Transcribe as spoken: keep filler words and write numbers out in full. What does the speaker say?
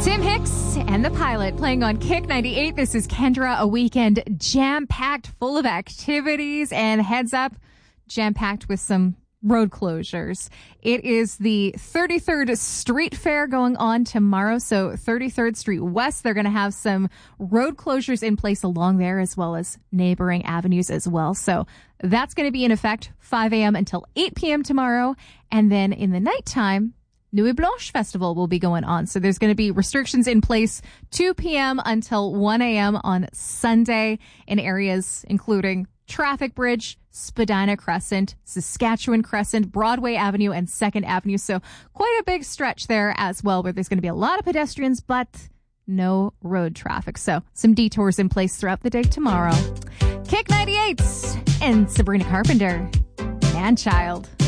Tim Hicks and the Pilot playing on Kick ninety-eight. This is Kendra, a weekend jam-packed full of activities, and heads up, jam-packed with some road closures. It is the thirty-third Street Fair going on tomorrow. So thirty-third Street West, they're going to have some road closures in place along there as well as neighboring avenues as well. So that's going to be in effect five a.m. until eight p.m. tomorrow. And then in the nighttime, Nuit Blanche Festival will be going on. So there's going to be restrictions in place two p.m. until one a.m. on Sunday in areas including Traffic Bridge, Spadina Crescent, Saskatchewan Crescent, Broadway Avenue, and second Avenue. So quite a big stretch there as well, where there's going to be a lot of pedestrians, but no road traffic. So some detours in place throughout the day tomorrow. Kick ninety-eight and Sabrina Carpenter, Man Child.